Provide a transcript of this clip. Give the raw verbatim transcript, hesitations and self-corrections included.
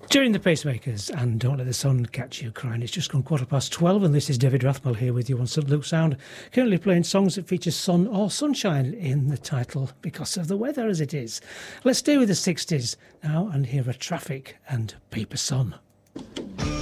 During the Pacemakers and Don't Let the Sun Catch You Crying. It's just gone quarter past twelve, and this is David Rathmell here with you on St Luke Sound, currently playing songs that feature sun or sunshine in the title because of the weather as it is. Let's stay with the sixties now and hear a Traffic and Paper Sun.